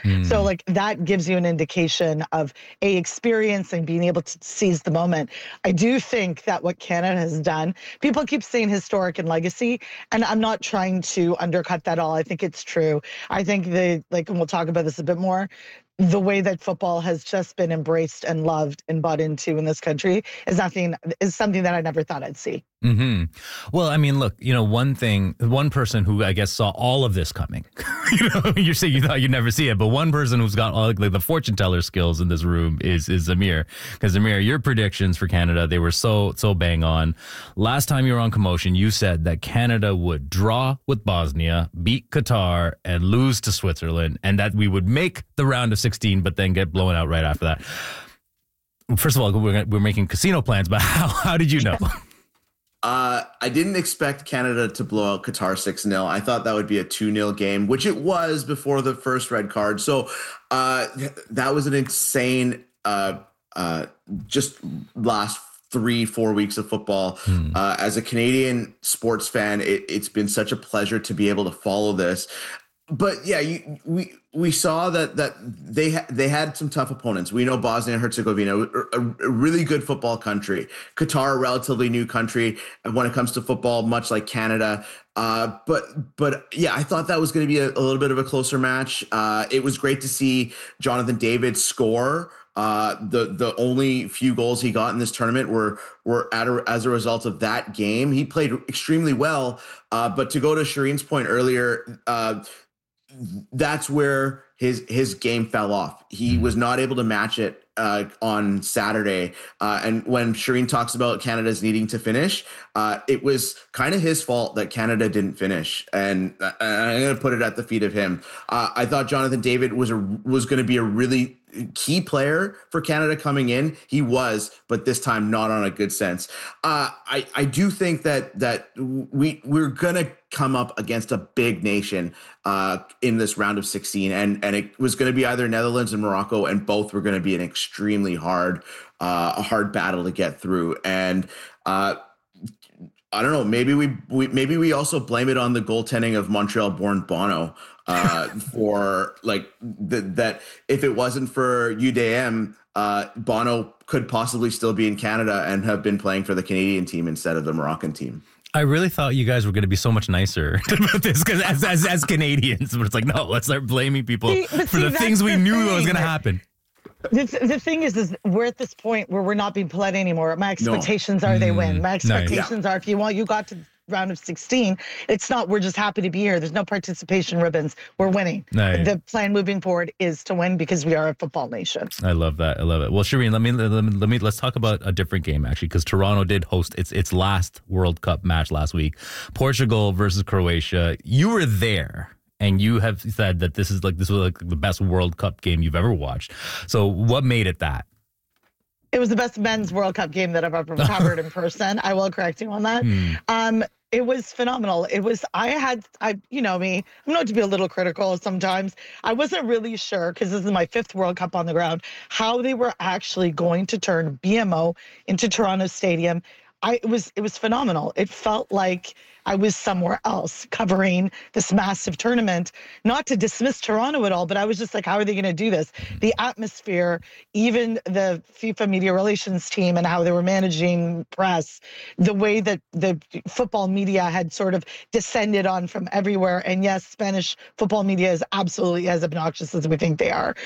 So like that gives you an indication of experience and being able to seize the moment. I do think that what Canada has done, people keep saying historic and legacy, and I'm not trying to undercut that all. I think it's true. I think and we'll talk about this a bit more, the way that football has just been embraced and loved and bought into in this country is something that I never thought I'd see. Mm-hmm. Well, I mean, look, one person who I guess saw all of this coming, you say you thought you'd never see it, but one person who's got all the fortune teller skills in this room is Amir. Because Amir, your predictions for Canada, they were so bang on. Last time you were on Commotion, you said that Canada would draw with Bosnia, beat Qatar, and lose to Switzerland, and that we would make the round of 16, but then get blown out right after that. First of all, we're making casino plans, but how did you know? I didn't expect Canada to blow out Qatar 6-0. I thought that would be a 2-0 game, which it was before the first red card. So that was an insane just last 3-4 weeks of football. As a Canadian sports fan, it's been such a pleasure to be able to follow this. But yeah, we saw that they had some tough opponents. We know Bosnia and Herzegovina, a really good football country. Qatar, a relatively new country when it comes to football, much like Canada. But yeah, I thought that was going to be a little bit of a closer match. It was great to see Jonathan David score. The only few goals he got in this tournament were as a result of that game. He played extremely well. But to go to Shireen's point earlier, that's where his game fell off. He was not able to match it on Saturday. And when Shireen talks about Canada's needing to finish, it was kind of his fault that Canada didn't finish. And I'm going to put it at the feet of him. I thought Jonathan David was going to be a really key player for Canada coming in. He was, but this time not on a good sense. I do think that we're going to come up against a big nation in this round of 16, and it was going to be either Netherlands and Morocco, and both were going to be an extremely hard battle to get through. And I don't know, maybe we also blame it on the goaltending of Montreal-born Bono for that. If it wasn't for UDM, Bono could possibly still be in Canada and have been playing for the Canadian team instead of the Moroccan team. I really thought you guys were going to be so much nicer about this because as Canadians, but it's like, no, let's start blaming people for the things we knew was going to happen. The thing is we're at this point where we're not being polite anymore. My expectations are they win. My expectations are if you got to round of 16, it's not we're just happy to be here. There's no participation ribbons. We're winning. The plan moving forward is to win because we are a football nation. I love that. I love it. Well, Shireen, let's talk about a different game actually, because Toronto did host its last World Cup match last week, Portugal versus Croatia. You were there. And you have said that this was the best World Cup game you've ever watched. So what made it that? It was the best men's World Cup game that I've ever covered in person. I will correct you on that. It was phenomenal. You know me, I'm known to be a little critical sometimes. I wasn't really sure, because this is my 5th World Cup on the ground, how they were actually going to turn BMO into Toronto Stadium. It was phenomenal. It felt like I was somewhere else covering this massive tournament. Not to dismiss Toronto at all, but I was just like, how are they going to do this? The atmosphere, even the FIFA media relations team and how they were managing press, the way that the football media had sort of descended on from everywhere. And yes, Spanish football media is absolutely as obnoxious as we think they are.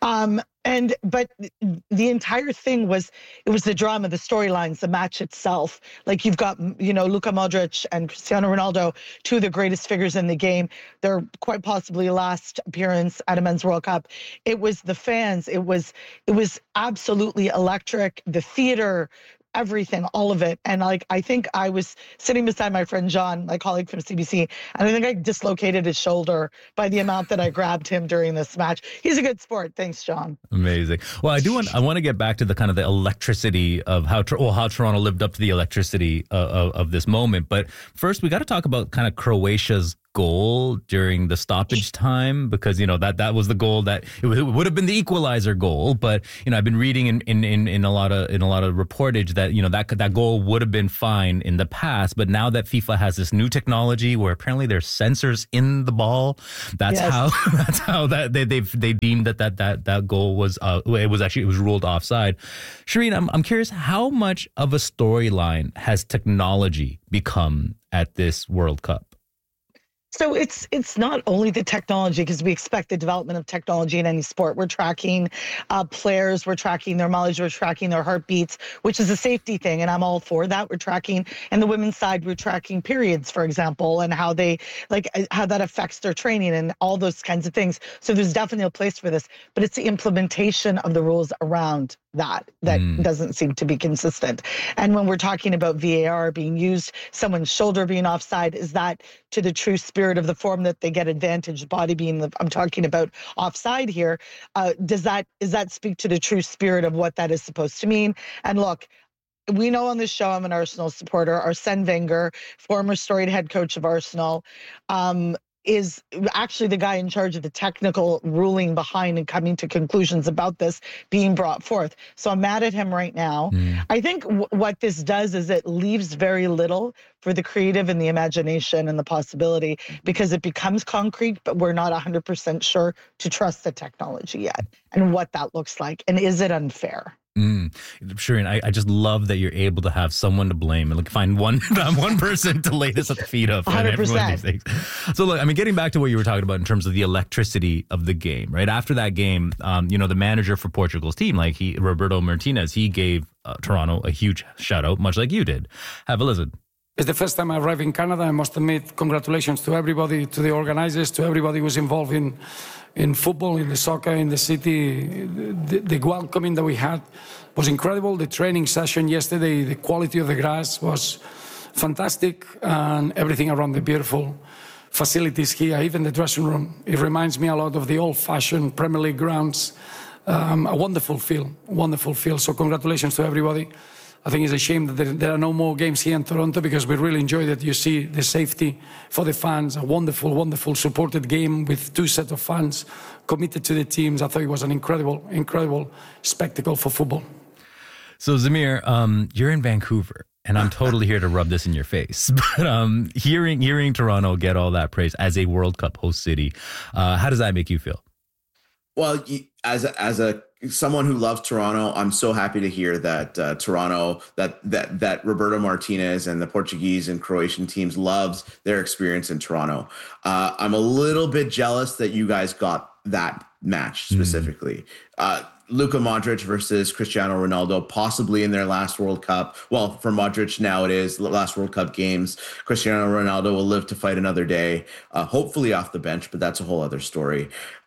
But the entire thing was the drama, the storylines, the match itself. Like you've got, Luka Modric and Cristiano Ronaldo, two of the greatest figures in the game. Their quite possibly last appearance at a men's World Cup. It was the fans. It was absolutely electric. The theater, everything, all of it. And I think I was sitting beside my friend John, my colleague from CBC, and I think I dislocated his shoulder by the amount that I grabbed him during this match. He's a good sport. Thanks, John. Amazing. Well, I want to get back to the kind of the electricity of how Toronto lived up to the electricity of this moment. But first, we got to talk about kind of Croatia's goal during the stoppage time, because that was the goal that it would have been the equalizer goal. But I've been reading in a lot of reportage that that goal would have been fine in the past. But now that FIFA has this new technology where apparently there's sensors in the ball, that's how they deemed that goal was it was ruled offside. Shireen, I'm curious, how much of a storyline has technology become at this World Cup? So it's not only the technology, because we expect the development of technology in any sport. We're tracking players, we're tracking their mileage, we're tracking their heartbeats, which is a safety thing, and I'm all for that. We're tracking, and the women's side, we're tracking periods, for example, and how that affects their training and all those kinds of things. So there's definitely a place for this, but it's the implementation of the rules around that doesn't seem to be consistent. And when we're talking about VAR being used, someone's shoulder being offside, is that to the true spirit of the form that they get advantage, body being I'm talking about offside here? Does that speak to the true spirit of what that is supposed to mean? And look, we know on this show I'm an Arsenal supporter. Arsene Wenger, former storied head coach of Arsenal, is actually the guy in charge of the technical ruling behind and coming to conclusions about this being brought forth. So I'm mad at him right now. I think what this does is it leaves very little for the creative and the imagination and the possibility, because it becomes concrete, but we're not 100% sure to trust the technology yet and what that looks like. And is it unfair? Shireen, I just love that you're able to have someone to blame and find one person to lay this at the feet of. 100%. So look, getting back to what you were talking about in terms of the electricity of the game, right? After that game, the manager for Portugal's team, Roberto Martinez, he gave Toronto a huge shout out, much like you did. Have a listen. It's the first time I arrived in Canada. I must admit, congratulations to everybody, to the organizers, to everybody who was involved in football, in the soccer, in the city. The welcoming that we had was incredible. The training session yesterday, the quality of the grass was fantastic, and everything around the beautiful facilities here, even the dressing room. It reminds me a lot of the old-fashioned Premier League grounds. A wonderful feel. So congratulations to everybody. I think it's a shame that there are no more games here in Toronto, because we really enjoy that. You see the safety for the fans, a wonderful, wonderful supported game with two sets of fans committed to the teams. I thought it was an incredible spectacle for football. So Zamir, you're in Vancouver, and I'm totally here to rub this in your face. But hearing Toronto get all that praise as a World Cup host city, how does that make you feel? Well, as someone who loves Toronto, I'm so happy to hear that Toronto, that Roberto Martinez and the Portuguese and Croatian teams loves their experience in Toronto. I'm a little bit jealous that you guys got that match specifically. Luka Modric versus Cristiano Ronaldo, possibly in their last World Cup. Well, for Modric now it is the last World Cup games. Cristiano Ronaldo will live to fight another day, hopefully off the bench, but that's a whole other story.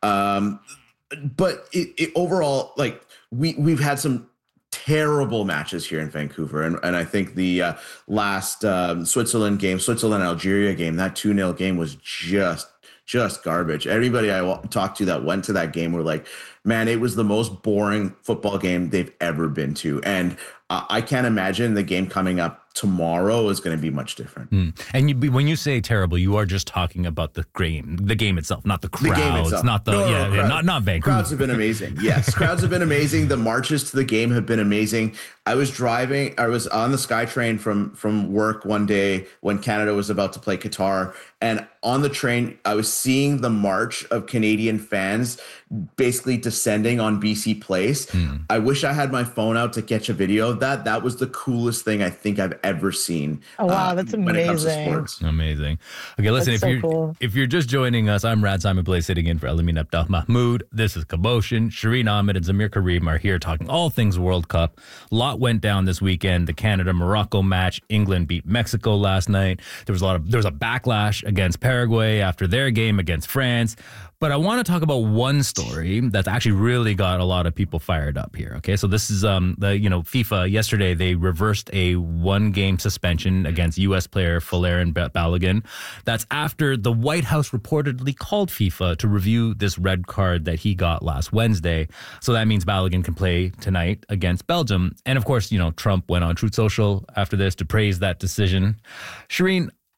But overall, we've had some terrible matches here in Vancouver. And I think the last Switzerland-Algeria game, that 2-0 game was just garbage. Everybody I talked to that went to that game were like, man, it was the most boring football game they've ever been to. And I can't imagine the game coming up tomorrow is going to be much different. And when you say terrible, you are just talking about the game itself, not the crowds, not not Vancouver. Crowds have been amazing. Yes, crowds have been amazing. The marches to the game have been amazing. I was on the SkyTrain from work one day when Canada was about to play Qatar, and on the train, I was seeing the march of Canadian fans basically descending on BC Place. I wish I had my phone out to catch a video of that. That was the coolest thing I think I've ever seen. Oh wow, that's amazing! When it comes to sports. Amazing. Okay, listen. If you're just joining us, I'm Rad Simon Blaze sitting in for Elamin Abdel Mahmoud. This is Commotion. Shireen Ahmed and Zamir Karim are here talking all things World Cup. A lot went down this weekend. The Canada-Morocco match. England beat Mexico last night. There was a backlash against Paraguay after their game against France. But I want to talk about one story that's actually really got a lot of people fired up here. Okay, so this is FIFA yesterday. They reversed a 1-game suspension against U.S. player Folarin Balogun. That's after the White House reportedly called FIFA to review this red card that he got last Wednesday. So that means Balogun can play tonight against Belgium. And of course, Trump went on Truth Social after this to praise that decision. Shireen,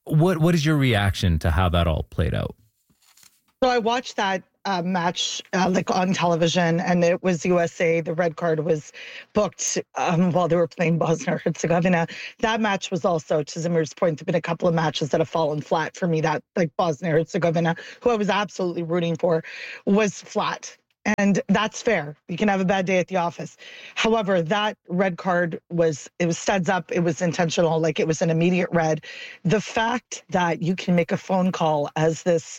What is your reaction to how that all played out? So I watched that match like on television, and it was USA. The red card was booked while they were playing Bosnia Herzegovina. That match was also, to Zamir's point, there've been a couple of matches that have fallen flat for me. That like Bosnia Herzegovina, who I was absolutely rooting for, was flat. And that's fair. You can have a bad day at the office. However, that red card it was studs up. It was intentional. Like it was an immediate red. The fact that you can make a phone call as this,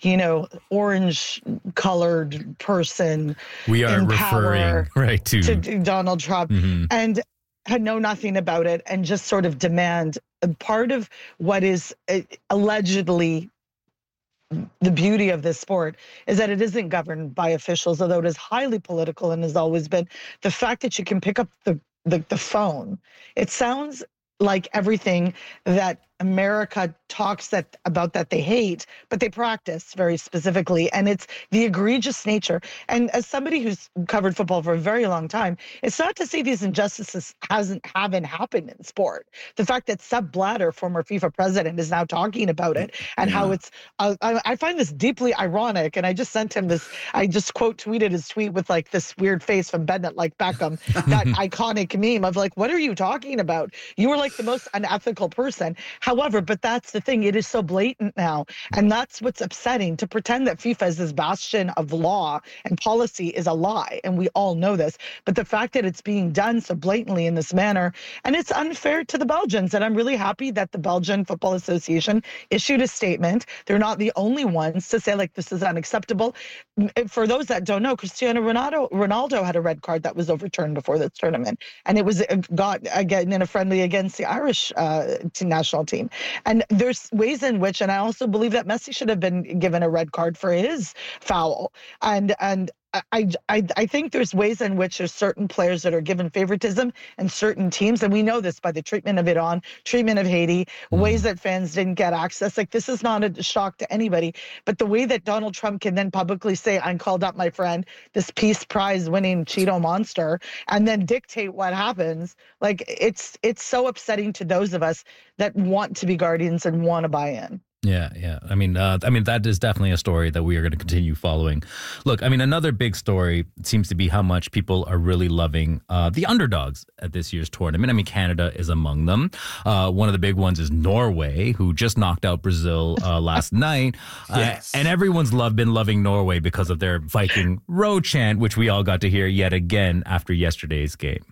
orange colored person. We are referring right to Donald Trump and know nothing about it and just sort of demand part of what is allegedly the beauty of this sport is that it isn't governed by officials, although it is highly political and has always been. The fact that you can pick up the phone, it sounds like everything that America talks about that they hate, but they practice very specifically. And it's the egregious nature. And as somebody who's covered football for a very long time, it's not to say these injustices haven't happened in sport. The fact that Sepp Blatter, former FIFA president, is now talking about it and how it's, I find this deeply ironic. And I just sent him this, I just quote tweeted his tweet with like this weird face from Bennett, like Beckham, that iconic meme of like, what are you talking about? You were like the most unethical person. However, but that's the thing, it is so blatant now. And that's what's upsetting, to pretend that FIFA is this bastion of law and policy is a lie. And we all know this. But the fact that it's being done so blatantly in this manner, and it's unfair to the Belgians. And I'm really happy that the Belgian Football Association issued a statement. They're not the only ones to say like this is unacceptable. For those that don't know, Cristiano Ronaldo had a red card that was overturned before this tournament. And it was got again in a friendly against the Irish national team. And there's ways in which, and I also believe that Messi should have been given a red card for his foul. And I think there's ways in which there's certain players that are given favoritism and certain teams, and we know this by the treatment of Iran, treatment of Haiti, ways that fans didn't get access. Like this is not a shock to anybody, but the way that Donald Trump can then publicly say, "I called up my friend, this Peace Prize winning Cheeto monster," and then dictate what happens, like it's so upsetting to those of us that want to be guardians and want to buy in. Yeah. I mean, that is definitely a story that we are going to continue following. Look, I mean, another big story seems to be how much people are really loving the underdogs at this year's tournament. I mean, Canada is among them. One of the big ones is Norway, who just knocked out Brazil last night. Yes. And everyone's been loving Norway because of their Viking row chant, which we all got to hear yet again after yesterday's game.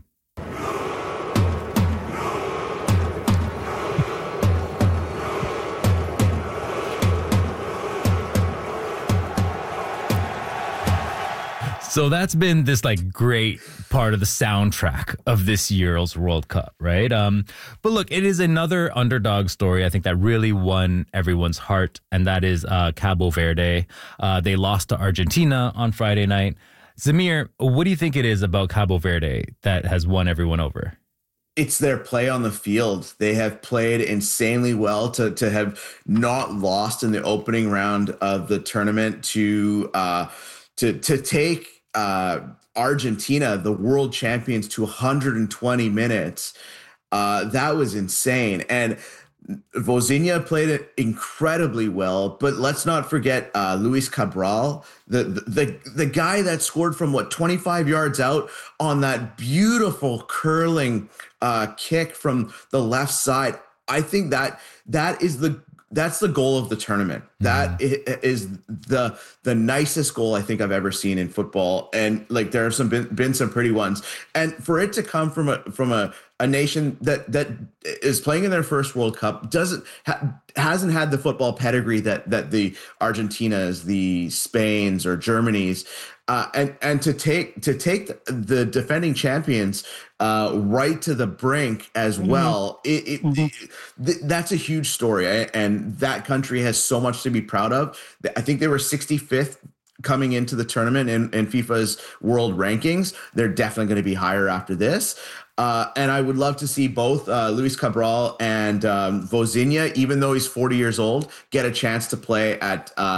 So that's been this like great part of the soundtrack of this year's World Cup, right? But look, it is another underdog story, I think, that really won everyone's heart, and that is Cabo Verde. They lost to Argentina on Friday night. Zamir, what do you think it is about Cabo Verde that has won everyone over? It's their play on the field. They have played insanely well to have not lost in the opening round of the tournament to take Argentina, the world champions, to 120 minutes. That was insane. And Vozinha played it incredibly well, but let's not forget Luis Cabral, the guy that scored from 25 yards out on that beautiful curling kick from the left side. I think that's the goal of the tournament. That is the nicest goal I think I've ever seen in football. And like there have been some pretty ones. And for it to come from a nation that is playing in their first World Cup, hasn't had the football pedigree that the Argentinas, the Spains or Germanys, and to take the defending champions right to the brink as well. That's a huge story, and that country has so much to be proud of. I think they were 65th coming into the tournament in FIFA's world rankings. They're definitely going to be higher after this. And I would love to see both Luis Cabral and Vozinha, even though he's 40 years old, get a chance to play at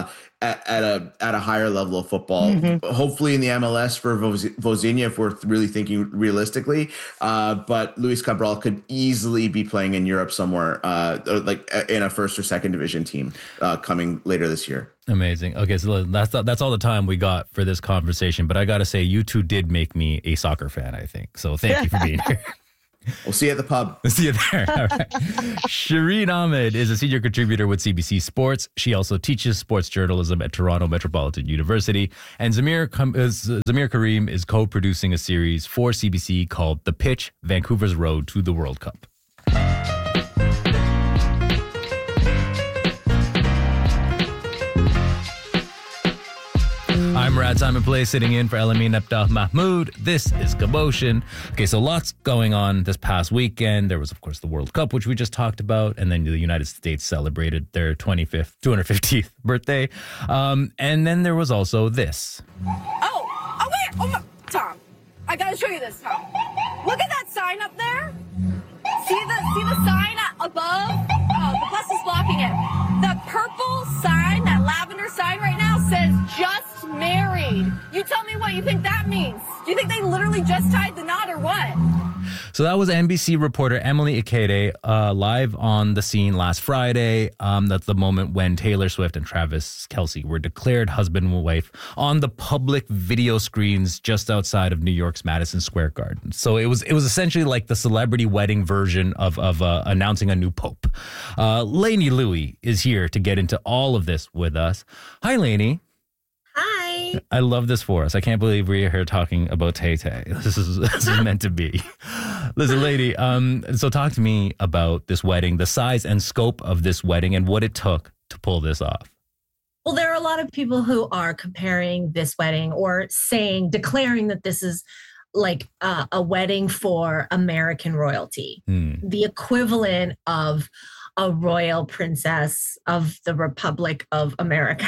at a higher level of football. Hopefully in the MLS for Vozinha, if we're really thinking realistically. But Luis Cabral could easily be playing in Europe somewhere, like in a first or second division team coming later this year. Amazing. Okay, so that's all the time we got for this conversation. But I got to say, you two did make me a soccer fan, I think. So thank you for being here. We'll see you at the pub. See you there. All right. Shireen Ahmed is a senior contributor with CBC Sports. She also teaches sports journalism at Toronto Metropolitan University. And Zamir Karim is co-producing a series for CBC called The Pitch, Vancouver's Road to the World Cup. I'm Rad Simon Play, sitting in for Elamine Abdel Mahmoud. This is Commotion. Okay, so lots going on this past weekend. There was, of course, the World Cup, which we just talked about, and then the United States celebrated their 250th birthday. And then there was also this. Oh, wait. Oh, my. Tom, I gotta show you this, Tom. Look at that sign up there. See the sign above? Oh, the bus is blocking it. The purple sign, that lavender sign right now says just married. You tell me what you think that means. Do you think they literally just tied the knot or what? So that was NBC reporter Emily Ikede live on the scene last Friday. That's the moment when Taylor Swift and Travis Kelce were declared husband and wife on the public video screens just outside of New York's Madison Square Garden. So it was essentially like the celebrity wedding version of announcing a new pope. Lainey Louie is here to get into all of this with us. Hi, Lainey. Hi. I love this for us. I can't believe we're here talking about Tay-Tay. This is meant to be. Listen, lady, so talk to me about this wedding, the size and scope of this wedding and what it took to pull this off. Well, there are a lot of people who are comparing this wedding or declaring that this is like a wedding for American royalty, the equivalent of a royal princess of the Republic of America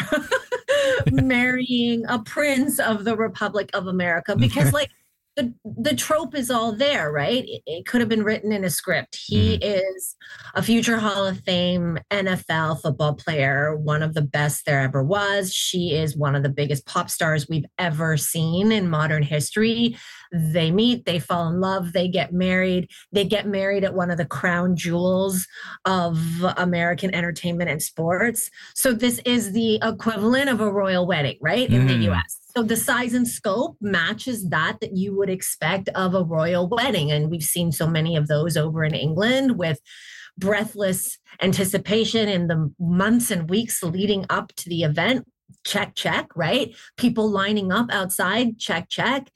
marrying a prince of the Republic of America, because like the trope is all there, right? It could have been written in a script. He is a future Hall of Fame NFL football player, one of the best there ever was. She is one of the biggest pop stars we've ever seen in modern history. They meet, they fall in love, they get married. They get married at one of the crown jewels of American entertainment and sports. So this is the equivalent of a royal wedding, right? In the US. So the size and scope matches that you would expect of a royal wedding. And we've seen so many of those over in England with breathless anticipation in the months and weeks leading up to the event. Check, check, right? People lining up outside, check, check.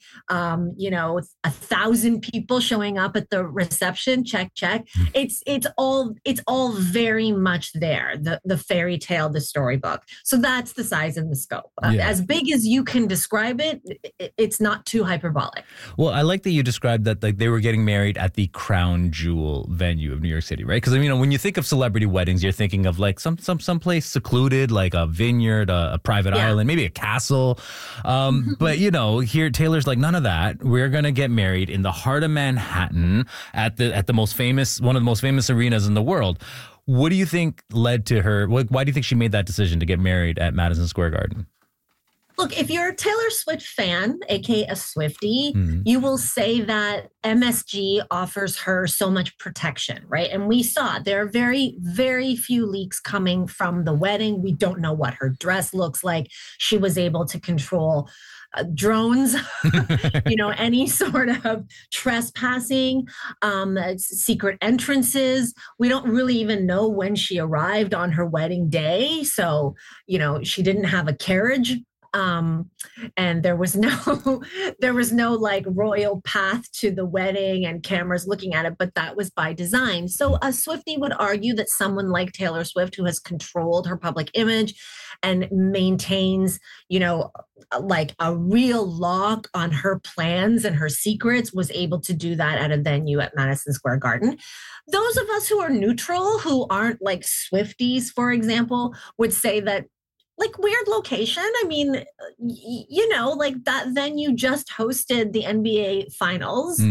1,000 people showing up at the reception, check, check. It's all very much there, the fairy tale, the storybook. So that's the size and the scope. As big as you can describe it, it's not too hyperbolic. Well, I like that you described that like they were getting married at the crown jewel venue of New York City, right? Because when you think of celebrity weddings, you're thinking of like some place secluded, like a vineyard, a private island, maybe a castle. But here Taylor's like, none of that. We're gonna get married in the heart of Manhattan at the most famous, one of the most famous arenas in the world. What do you think led to her? Why do you think she made that decision to get married at Madison Square Garden? Look, if you're a Taylor Swift fan, aka a Swiftie, you will say that MSG offers her so much protection, right? And we saw there are very, very few leaks coming from the wedding. We don't know what her dress looks like. She was able to control drones, any sort of trespassing, secret entrances. We don't really even know when she arrived on her wedding day. So, she didn't have a carriage. And there was no like royal path to the wedding and cameras looking at it, but that was by design. So a Swiftie would argue that someone like Taylor Swift, who has controlled her public image and maintains, like a real lock on her plans and her secrets, was able to do that at a venue at Madison Square Garden. Those of us who are neutral, who aren't like Swifties, for example, would say that like weird location. I mean, you know, like that venue just hosted the NBA finals.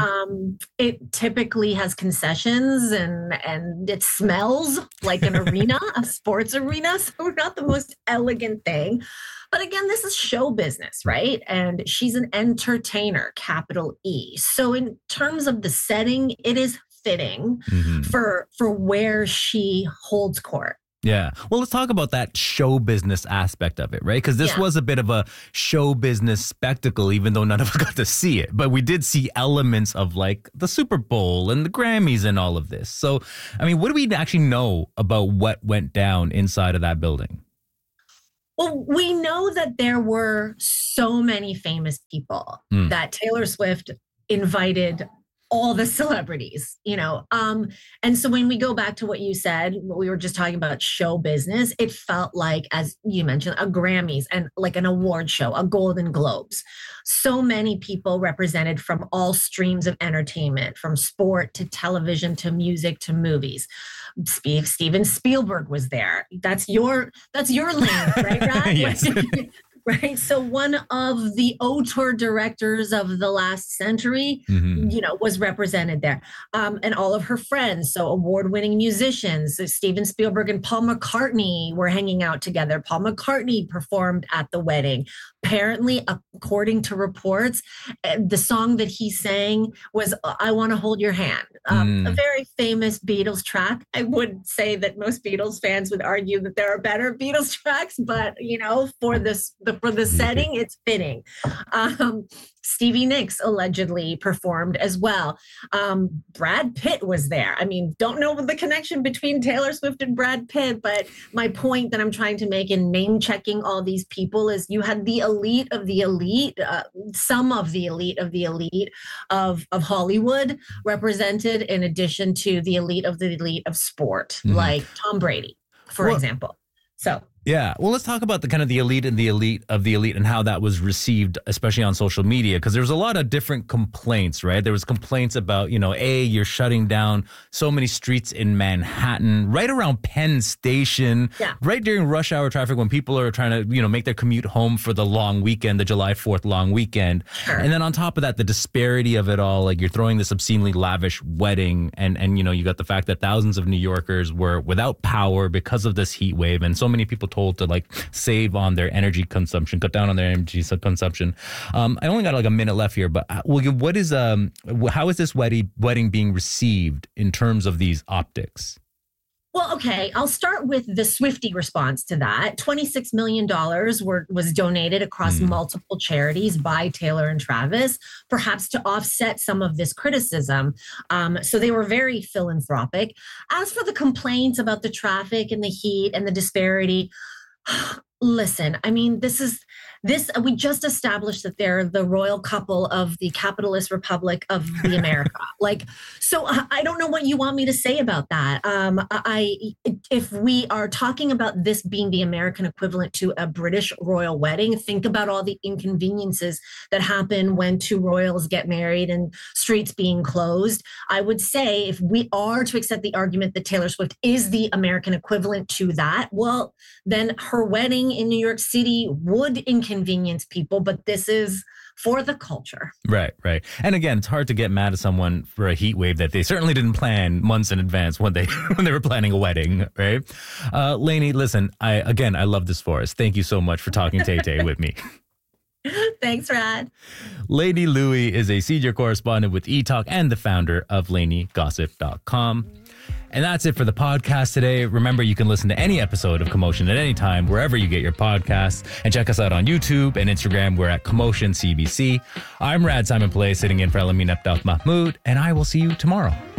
It typically has concessions and it smells like an arena, a sports arena. So not the most elegant thing. But again, this is show business, right? And she's an entertainer, capital E. So in terms of the setting, it is fitting for where she holds court. Yeah. Well, let's talk about that show business aspect of it, right? Because this was a bit of a show business spectacle, even though none of us got to see it. But we did see elements of like the Super Bowl and the Grammys and all of this. So, I mean, what do we actually know about what went down inside of that building? Well, we know that there were so many famous people that Taylor Swift invited all the celebrities, you know. And so when we go back to what you said, what we were just talking about show business, it felt like, as you mentioned, a Grammys and like an award show, a Golden Globes. So many people represented from all streams of entertainment, from sport to television to music to movies. Steven Spielberg was there. That's your lane, right, Rad? Yes. Right. So one of the auteur directors of the last century, you know, was represented there. And all of her friends. So award-winning musicians, so Steven Spielberg and Paul McCartney were hanging out together. Paul McCartney performed at the wedding. Apparently, according to reports, the song that he sang was I Want to Hold Your Hand, a very famous Beatles track. I would say that most Beatles fans would argue that there are better Beatles tracks, but, you know, for the setting, it's fitting. Stevie Nicks allegedly performed as well. Brad Pitt was there. I mean, don't know the connection between Taylor Swift and Brad Pitt, but my point that I'm trying to make in name checking all these people is you had the elite of the elite, some of the elite of the elite of Hollywood represented, in addition to the elite of sport, like Tom Brady, for example. So. Yeah. Well, let's talk about the kind of the elite and the elite of the elite and how that was received, especially on social media, because there's a lot of different complaints, right? There was complaints about, you know, you're shutting down so many streets in Manhattan, right around Penn Station, right during rush hour traffic when people are trying to, you know, make their commute home for the long weekend, the July 4th long weekend. Sure. And then on top of that, the disparity of it all, like you're throwing this obscenely lavish wedding and you know, you got the fact that thousands of New Yorkers were without power because of this heat wave, and so many people told to like save on their energy consumption, cut down on their energy consumption. I only got like a minute left here, but how is this wedding being received in terms of these optics? Well, okay, I'll start with the Swiftie response to that. $26 million was donated across multiple charities by Taylor and Travis, perhaps to offset some of this criticism. So they were very philanthropic. As for the complaints about the traffic and the heat and the disparity, listen, I mean, we just established that they're the royal couple of the capitalist republic of the America. So I don't know what you want me to say about that. If we are talking about this being the American equivalent to a British royal wedding, think about all the inconveniences that happen when two royals get married and streets being closed. I would say if we are to accept the argument that Taylor Swift is the American equivalent to that, well, then her wedding in New York City would inconvenience people, but this is for the culture. Right. And again, it's hard to get mad at someone for a heat wave that they certainly didn't plan months in advance when they were planning a wedding, right? Lainey, listen, I love this for us. Thank you so much for talking Tay-Tay with me. Thanks, Rad. Lainey Lui is a senior correspondent with eTalk and the founder of LaineyGossip.com. And that's it for the podcast today. Remember, you can listen to any episode of Commotion at any time, wherever you get your podcasts. And check us out on YouTube and Instagram. We're at Commotion CBC. I'm Rad Simon Play, sitting in for Elamin Abdel Mahmoud, and I will see you tomorrow.